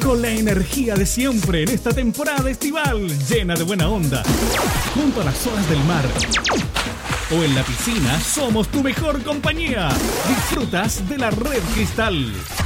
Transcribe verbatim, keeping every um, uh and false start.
con la energía de siempre en esta temporada estival llena de buena onda. Junto a las olas del mar o en la piscina, somos tu mejor compañía. Disfrutas de la Red Cristal.